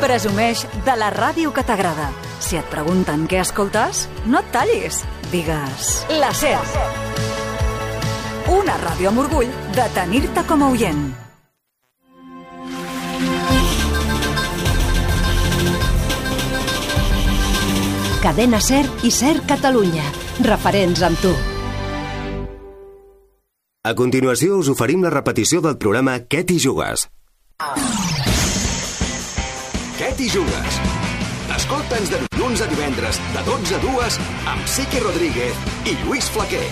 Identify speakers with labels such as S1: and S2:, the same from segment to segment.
S1: Presumeix de la ràdio que t'agrada. Si et pregunten què escoltes, no et tallis. Digues la SER. Una ràdio amb orgull de tenir-te com a oient.
S2: Cadena SER i SER Catalunya. Referents amb tu.
S3: A continuació us oferim la repetició del programa Què t'hi jugues? Què t'hi jugues? Escolta'ns de dilluns a divendres, de 12 a 2, amb Siqui Rodríguez i Lluís Flaquer.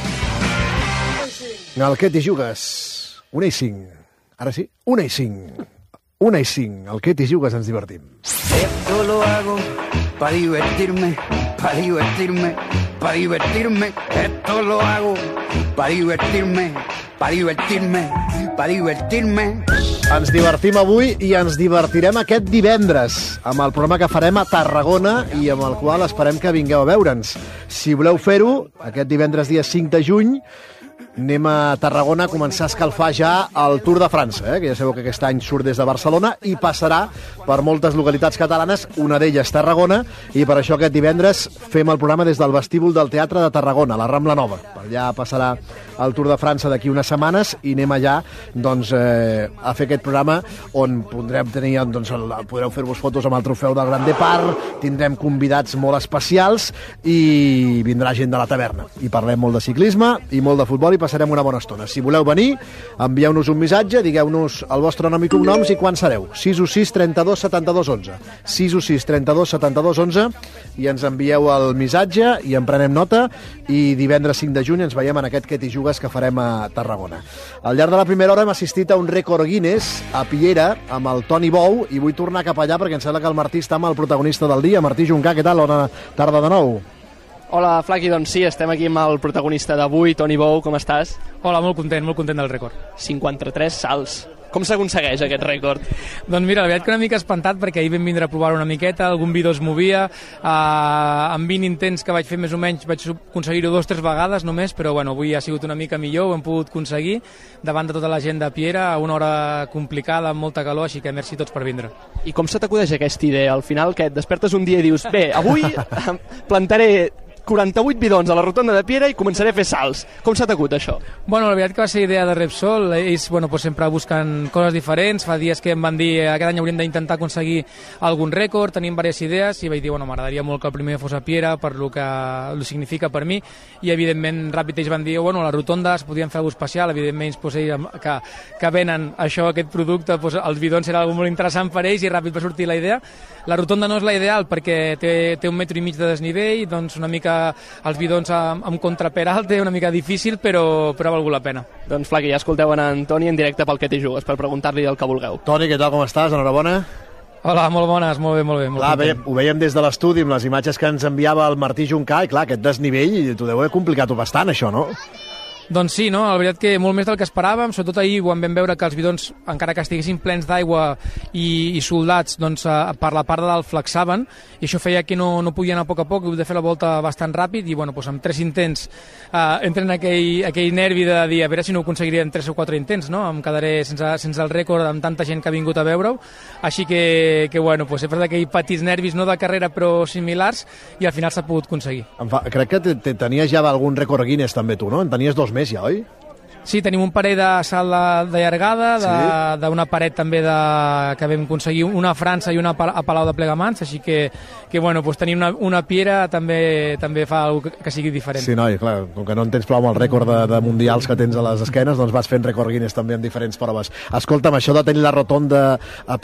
S4: El Què t'hi jugues? 1:05. Ara sí, 1:05. 1:05. El Què t'hi jugues ens divertim.
S5: Esto lo hago para divertirme, para divertirme, para divertirme. Esto lo hago para divertirme, para divertirme, para divertirme.
S4: Ens divertim avui i ens divertirem aquest divendres amb el programa que farem a Tarragona i amb el qual esperem que vingueu a veure'ns. Si voleu fer-ho, aquest divendres dia 5 de juny, anem a Tarragona a començar a escalfar ja el Tour de França, que ja sabeu que aquest any surt des de Barcelona i passarà per moltes localitats catalanes, una d'elles Tarragona, i per això aquest divendres fem el programa des del vestíbul del Teatre de Tarragona, la Rambla Nova. Per allà passarà el Tour de França d'aquí unes setmanes i anem allà doncs, a fer aquest programa on podrem tenir, doncs, podreu fer-vos fotos amb el trofeu del Grand Depart, tindrem convidats molt especials i vindrà gent de la taverna. I parlem molt de ciclisme i molt de futbol i passarem una bona estona. Si voleu venir, envieu-nos un missatge, digueu-nos el vostre nom i cognoms i quan sereu. 616 32 72 11. 616 32 72 11 i ens envieu el missatge i en prenem nota i divendres 5 de juny ens veiem en aquest Què t'hi jugues que farem a Tarragona. Al llarg de la primera hora hem assistit a un rècord Guinness a Piera amb el Toni Bou i vull tornar cap allà perquè em sembla que el Martí està amb el protagonista del dia. Martí Juncà, què tal? Bona tarda de nou.
S6: Hola, Flaqui, doncs sí, estem aquí amb el protagonista d'avui, Toni Bou, com estàs?
S7: Hola, molt content del rècord.
S6: 53 salts. Com s'aconsegueix aquest rècord?
S7: Doncs mira, la veritat que una mica espantat perquè ahir vam vindre a provar una miqueta, algun bidó es movia, amb 20 intents que vaig fer més o menys vaig aconseguir-ho 2 o 3 vegades només, però bueno, avui ha sigut una mica millor, ho hem pogut aconseguir davant de tota la gent de Piera, a una hora complicada, amb molta calor, així que merci a tots per vindre.
S6: I com se t'acudeix aquesta idea? Al final que et despertes un dia i dius, bé, avui plantaré 48 bidons a la rotonda de Piera i començaré a fer salts. Com s'ha t'acut això?
S7: Bueno, la veritat que va ser idea de Repsol. Ells sempre busquen coses diferents. Fa dies que em van dir aquest any hauríem d'intentar aconseguir algun rècord, tenim diverses idees i vaig dir, m'agradaria molt que el primer fos a Piera per lo que lo significa per mi i evidentment ràpid ells van dir, la rotonda es podien fer alguna especial, evidentment ells que venen això, aquest producte, els bidons era algo molt interessant per ells i ràpid va sortir la idea. La rotonda no és la ideal perquè té 1,5 metres de desnivell, doncs una mica els bidons amb contraperal té una mica difícil, però ha valgut la pena.
S6: Doncs Flaqui, ja escolteu en Toni en directe pel Què t'hi jugues, per preguntar-li el que vulgueu.
S4: Toni, què tal, com estàs? Enhorabona.
S7: Hola, molt bones, molt bé.
S4: Clar, ho veiem des de l'estudi amb les imatges que ens enviava el Martí Juncà i clar, aquest desnivell t'ho deu haver complicat bastant, això, no?
S7: Doncs sí, no? La veritat que molt més del que esperàvem, sobretot ahir quan vam veure que els bidons, encara que estiguessin plens d'aigua i soldats, doncs per la part de dalt flexaven, i això feia que no podia anar a poc, hem de fer la volta bastant ràpid, i doncs amb 3 intents entren aquell nervi de dir, a veure si no ho aconseguiria en 3 o 4 intents, no? Em quedaré sense el rècord amb tanta gent que ha vingut a veure-ho, així que he fet aquells petits nervis, no de carrera però similars, i al final s'ha pogut aconseguir.
S4: Crec que tenies ja algun rècord Guinness també tu, no? En tenies 2 més ja, oi?
S7: Sí, tenim un parell de salt de llargada, d'una paret també que vam aconseguir, una a França i una a Palau de Plegamans, així que tenir una Piera també fa alguna cosa que sigui diferent.
S4: Sí, noi, clar, com que no en tens prou amb el rècord de mundials que tens a les esquenes, doncs vas fent rècord Guinness també en diferents proves. Escolta'm, això de tenir la rotonda a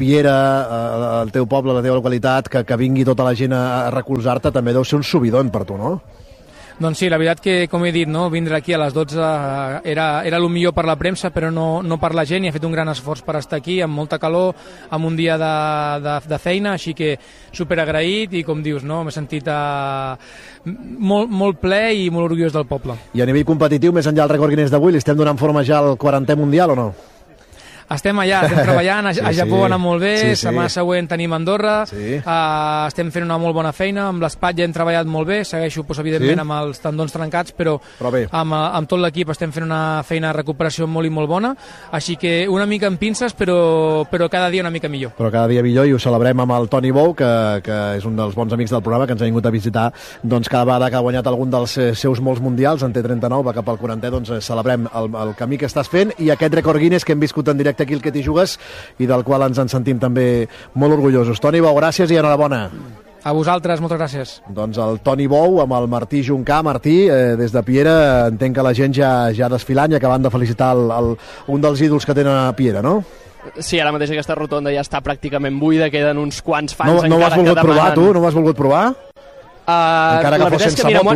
S4: Piera, al teu poble, a la teva localitat, que vingui tota la gent a recolzar-te, també deu ser un subidon per tu, no?
S7: Doncs sí, la veritat que, com he dit, vindre aquí a les 12 era el millor per la premsa, però no per la gent, i ha fet un gran esforç per estar aquí, amb molta calor, amb un dia de feina, així que superagraït i, com dius, m'he sentit molt ple i molt orgullós del poble.
S4: I a nivell competitiu, més enllà del rècord Guinness d'avui, li estem donant forma ja al 40è mundial o no?
S7: Estem allà, estem treballant, a Japó ha anat molt bé, setmana següent tenim Andorra, estem fent una molt bona feina, amb l'espatlla hem treballat molt bé, segueixo evidentment amb els tendons trencats, però amb tot l'equip estem fent una feina de recuperació molt i molt bona, així que una mica amb pinces, però cada dia una mica millor.
S4: Però cada dia millor, i ho celebrem amb el Toni Bou, que és un dels bons amics del programa, que ens ha vingut a visitar doncs, cada vegada que ha guanyat algun dels seus molts mundials, en té 39, va cap al 40è, doncs celebrem el camí que estàs fent i aquest rècord Guinness que hem viscut en directe aquí el que t'hi jugues i del qual ens en sentim també molt orgullosos. Toni Bou, gràcies i enhorabona.
S7: A vosaltres, moltes gràcies.
S4: Doncs el Toni Bou amb el Martí Juncà. Martí, des de Piera entenc que la gent ja desfilant i acabant de felicitar un dels ídols que tenen a Piera, no?
S6: Sí, ara mateix aquesta rotonda ja està pràcticament buida, queden uns quants fans
S4: no
S6: encara que demanen...
S4: No ho has volgut provar, tu? No ho has volgut provar? Encara que fos sense moto,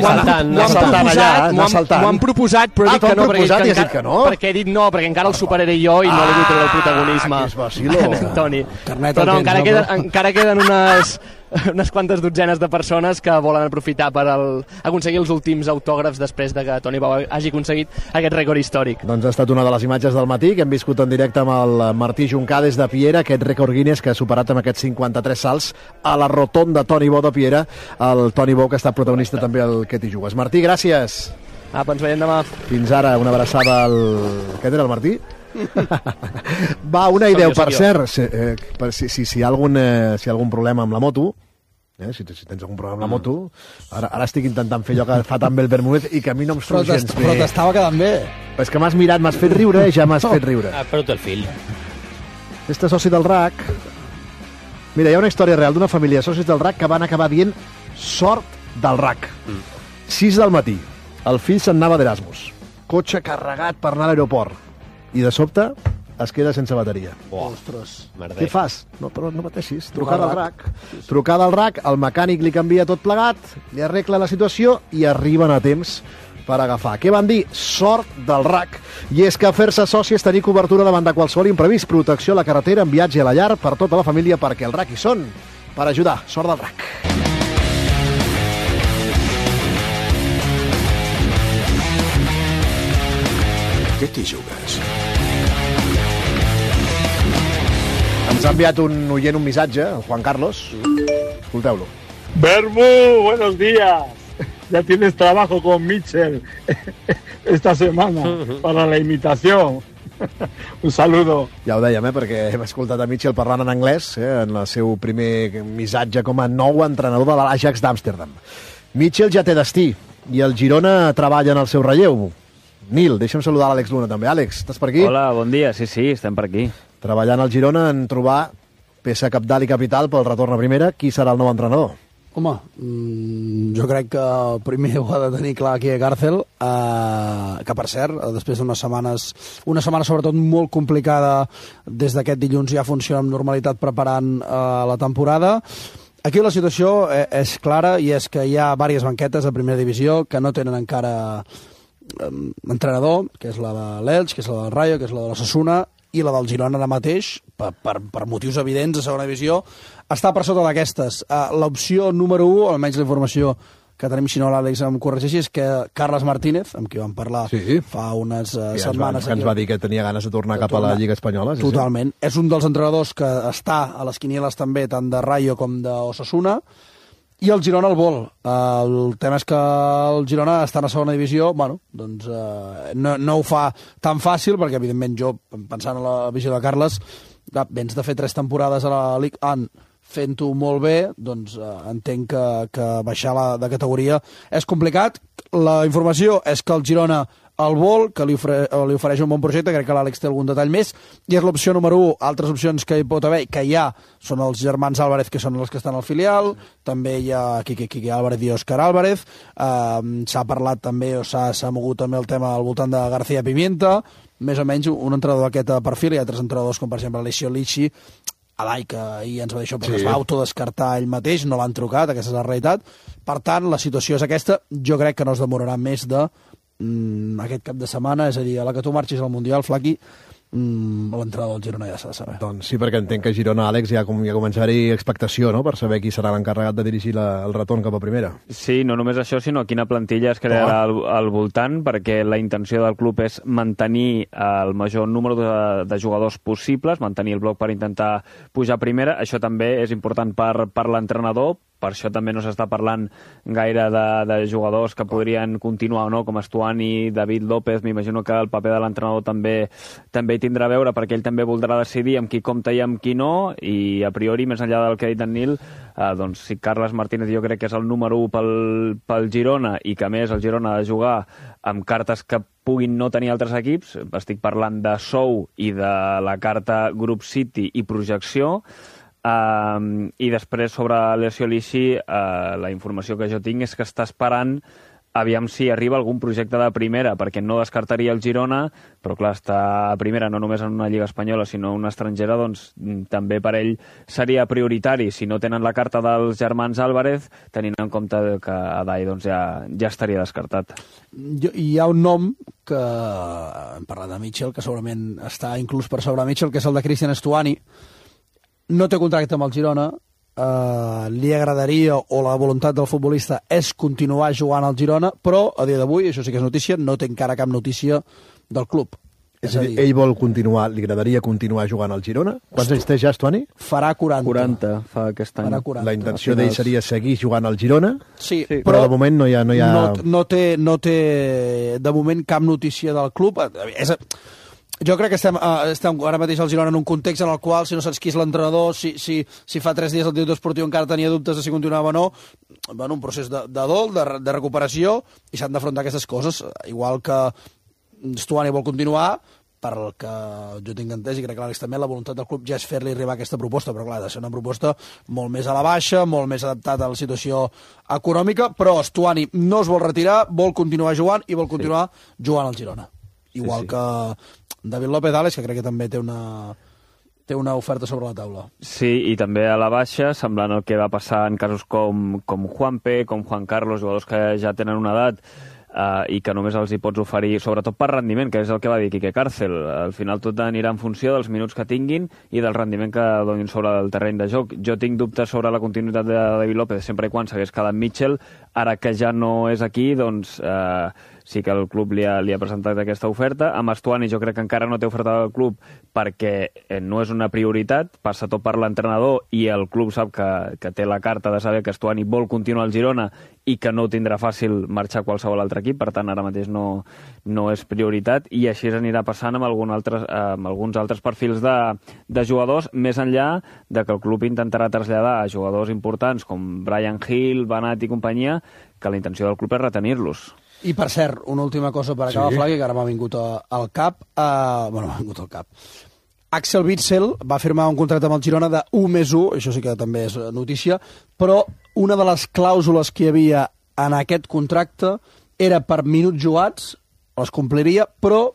S6: m'ho han proposat, però he dit que no, perquè he dit no, perquè encara el superaré jo i no li vull treure el protagonisme. Toni. Però no, encara queden unes quantes dotzenes de persones que volen aprofitar per aconseguir els últims autògrafs després de que Toni Bou hagi aconseguit aquest rècord històric.
S4: Doncs ha estat una de les imatges del matí que hem viscut en directe amb el Martí Juncà des de Piera, aquest rècord Guinness que ha superat amb aquests 53 salts a la rotonda Toni Bou de Piera, el Toni Bou que ha estat protagonista també al Que t'hi jugues. Martí, gràcies.
S6: Ens veiem demà.
S4: Fins ara, una abraçada al... Aquest era el Martí? Va, una idea, per cert, si hi ha algun problema amb la moto, si tens algun problema amb la moto, ara estic intentant fer allò que fa tan bé el Bermúdez i que a mi no em surt gens bé.
S8: Però t'estava quedant bé.
S4: És que m'has mirat, m'has fet riure, ja m'has fet riure.
S9: Però té el fil.
S4: Este soci del RAC... Mira, hi ha una història real d'una família de socis del RAC que van acabar dient sort del RAC. 6 del matí, el fill se'n anava d'Erasmus, cotxe carregat per anar a l'aeroport, i de sobte es queda sense bateria.
S8: Ostres.
S4: Què fas? No pateixis. Trucada al RAC. Trucada al RAC, el mecànic li canvia tot plegat, li arregla la situació i arriben a temps per agafar. Què van dir? Sort del RAC. I és que fer-se soci és tenir cobertura davant de qualsevol imprevist, protecció a la carretera, en viatge a la llar, per tota la família, perquè el RAC hi són per ajudar. Sort del RAC.
S3: Què t'hi jugues?
S4: Ens ha enviat un oient un missatge, el Juan Carlos. Escolteu-lo.
S10: Bermu, buenos días. Ya tienes trabajo con Mitchell esta semana para la imitación. Un saludo.
S4: Ja ho dèiem, perquè hem escoltat a Mitchell parlant en anglès, en el seu primer missatge com a nou entrenador de l'Ajax d'Amsterdam. Mitchell ja té destí, i el Girona treballa en el seu relleu. Nil, deixa'm saludar l'Àlex Luna també. Àlex, estàs per aquí?
S11: Hola, bon dia. Sí, estem per aquí.
S4: Treballant al Girona en trobar peça cabdal i capital pel retorn a primera. Qui serà el nou entrenador?
S8: Home, jo crec que el primer ho ha de tenir clar aquí a Càrcel, que per cert, després d'unes setmanes, una setmana sobretot molt complicada, des d'aquest dilluns ja funciona amb normalitat preparant la temporada. Aquí la situació és clara i és que hi ha diverses banquetes de primera divisió que no tenen encara entrenador, que és la de l'Elx, que és la del Rayo, que és la de l'Osasuna, i la del Girona ara mateix, per motius evidents de segona divisió, està per sota d'aquestes. L'opció número 1, almenys la informació que tenim, si no l'Àlex em corregeixi, és que Carles Martínez, amb qui vam parlar fa unes setmanes...
S4: Que ens va dir que tenia ganes de tornar cap a la Lliga Espanyola.
S8: Totalment. És un dels entrenadors que està a les quinieles també, tant de Rayo com d'Osasuna, i el Girona el vol. El tema és que el Girona està a segona divisió, bueno, doncs no ho fa tan fàcil, perquè evidentment jo, pensant en la visió de Carles, vens de fer 3 temporades a la Ligue 1 fent-ho molt bé, doncs entenc que baixar de categoria és complicat. La informació és que el Girona el vol, que li ofereix un bon projecte, crec que l'Àlex té algun detall més, i és l'opció número 1. Altres opcions que hi pot haver, que hi ha, són els germans Álvarez, que són els que estan al filial, també hi ha Quique Álvarez i Òscar Álvarez, s'ha parlat també, o s'ha mogut també el tema al voltant de García Pimienta, més o menys un entrenador d'aquest perfil, i altres entrenadors com per exemple Alessio Licci, Alai, que ahir ens va dir això perquè es va autodescartar ell mateix, no l'han trucat, aquesta és la realitat. Per tant, la situació és aquesta, jo crec que no es demorarà més de aquest cap de setmana, és a dir, a la que tu marxis al Mundial, Flaqui, l'entrenador del Girona ja s'ha de saber.
S4: Doncs sí, perquè entenc que a Girona, Àlex, ja comença a haver-hi expectació, no?, per saber qui serà l'encarregat de dirigir el retorn cap a primera.
S11: Sí, no només això, sinó quina plantilla es crearà al voltant, perquè la intenció del club és mantenir el major número de jugadors possibles, mantenir el bloc per intentar pujar a primera. Això també és important per l'entrenador. Per això també no s'està parlant gaire de jugadors que podrien continuar o no, com Stuani, David López. M'imagino que el paper de l'entrenador també hi tindrà a veure, perquè ell també voldrà decidir amb qui compta i amb qui no, i a priori, més enllà del que ha dit en Nil, doncs si Carles Martínez jo crec que és el número 1 pel Girona, i que a més el Girona ha de jugar amb cartes que puguin no tenir altres equips, estic parlant de sou i de la carta Group City i projecció. I després sobre Alessio Lisi, la informació que jo tinc és que està esperant aviam si arriba algun projecte de primera, perquè no descartaria el Girona, però clar, està a primera no només en una lliga espanyola sinó una estrangera, doncs també per ell seria prioritari. Si no tenen la carta dels germans Álvarez, tenint en compte que Adai doncs, ja estaria descartat.
S8: Hi ha un nom que hem parlat de Mitchell, que segurament està inclús per sobre Mitchell, que és el de Cristian Stuani. No té contracte amb el Girona, li agradaria, o la voluntat del futbolista és continuar jugant al Girona, però a dia d'avui, això sí que és notícia, no té encara cap notícia del club.
S4: És a dir, ell vol continuar, li agradaria continuar jugant al Girona? Quants anys té ja, Stuani?
S8: Farà 40.
S11: 40, fa aquest any.
S8: Farà 40.
S4: La intenció d'ell seria seguir jugant al Girona?
S8: Sí,
S4: però de moment no hi ha...
S8: No té de moment cap notícia del club. Jo crec que estem ara mateix al Girona en un context en el qual, si no saps qui és l'entrenador, si fa 3 dies el director esportiu encara tenia dubtes de si continuava o no, un procés de dol, de recuperació, i s'han d'afrontar aquestes coses. Igual que Stuani vol continuar, per el que jo tinc entès, i crec que l'Àlex també, la voluntat del club ja és fer-li arribar aquesta proposta, però clar, ha de ser una proposta molt més a la baixa, molt més adaptada a la situació econòmica, però Stuani no es vol retirar, vol continuar jugant i vol continuar jugant al Girona. Igual que David López Àlex, que crec que també té una oferta sobre la taula.
S11: Sí, i també a la baixa, semblant el que va passar en casos com Juanpe, com Juan Carlos, jugadors que ja tenen una edat i que només els hi pots oferir, sobretot per rendiment, que és el que va dir Quique Cárcel. Al final tot anirà en funció dels minuts que tinguin i del rendiment que donin sobre el terreny de joc. Jo tinc dubtes sobre la continuïtat de David López, sempre i quan s'hagués quedat Mitchell. Ara que ja no és aquí, doncs sí que el club li ha presentat aquesta oferta. Amb Stuani jo crec que encara no té oferta del club perquè no és una prioritat, passa tot per l'entrenador i el club sap que té la carta de saber que Stuani vol continuar al Girona i que no tindrà fàcil marxar a qualsevol altre equip, per tant ara mateix no és prioritat, i així anirà passant amb alguns altres perfils de jugadors, més enllà de que el club intentarà traslladar a jugadors importants com Brian Hill, Banat i companyia, que la intenció del club és retenir-los.
S8: I, per cert, una última cosa per acabar, Flaqui, que ara m'ha vingut al cap. M'ha vingut al cap. Axel Witsel va firmar un contracte amb el Girona de 1+1, això sí que també és notícia, però una de les clàusules que hi havia en aquest contracte era per minuts jugats, les compliria, però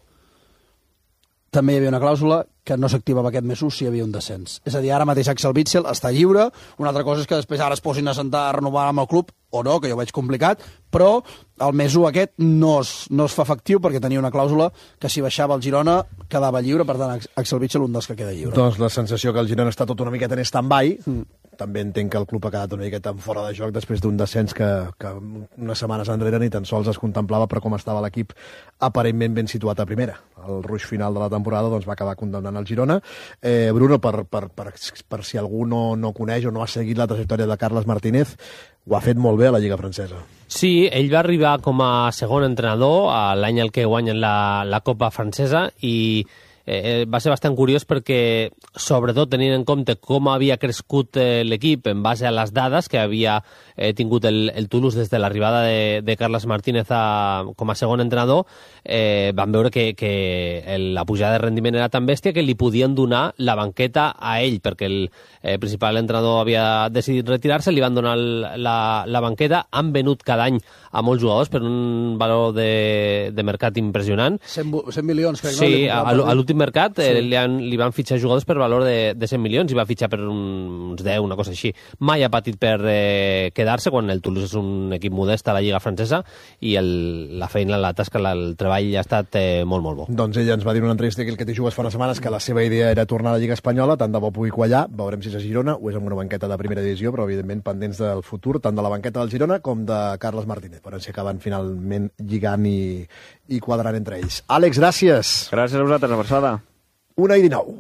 S8: també hi havia una clàusula que no s'activava aquest +1 si hi havia un descens. És a dir, ara mateix Axel Witsel està lliure, una altra cosa és que després ara es posin a sentar a renovar amb el club, o no, que jo ho veig complicat, però el +1 aquest no es fa efectiu perquè tenia una clàusula que si baixava el Girona quedava lliure, per tant Axel Witsel un dels que queda lliure.
S4: Doncs la sensació que el Girona està tot una miqueta en stand-by, també entenc que el club ha quedat una miqueta fora de joc després d'un descens que unes setmanes enrere ni tan sols es contemplava per com estava l'equip aparentment ben situat a primera. El ruix final de la temporada doncs, va acabar condemnant el Girona. Bruno, per si algú no coneix o no ha seguit la trajectòria de Carles Martínez, ho ha fet molt bé a la Lliga Francesa.
S9: Sí, ell va arribar com a segon entrenador l'any en què guanyen la Copa Francesa i va ser bastant curiós perquè, sobretot tenint en compte com havia crescut l'equip en base a les dades que havia tingut el Toulouse des de l'arribada de Carles Martínez com a segon entrenador, van veure que la pujada de rendiment era tan bèstia que li podien donar la banqueta a ell, perquè el principal entrenador havia decidit retirar-se, li van donar la banqueta, han venut cada any a molts jugadors per un valor de mercat impressionant.
S8: 100 milions, crec.
S9: Sí, a l'últim l'últim mercat li van fitxar jugadors per valor de 100 milions i va fitxar per uns 10, una cosa així. Mai ha patit per quedar-se, quan el Toulouse és un equip modest a la Lliga francesa, i la feina, la tasca, el treball ha estat molt, molt bo.
S4: Doncs ella ens va dir en una entrevista que el que té jugues fa unes setmanes que la seva idea era tornar a la Lliga Espanyola, tant de bo pugui quallar, veurem si és a Girona o és en una banqueta de primera divisió, però evidentment pendents del futur, tant de la banqueta del Girona com de Carles Martínez, per si acaben finalment lligant i quadrant entre ells. Àlex, gràcies.
S11: Gràcies a vosaltres, abraçada.
S4: 1:19.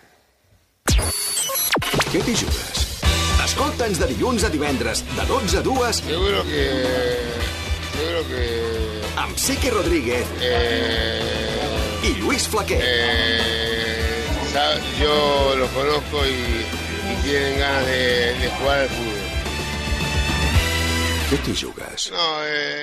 S3: Què t'hi jugues? Escolta'ns de dilluns a divendres, de 12 a 2.
S12: Seguro que...
S3: Amb Sique Rodríguez y Luis Flaquer.
S12: Yo los conozco y tienen ganas de jugar al fútbol.
S3: ¿Qué te jugas?
S12: No,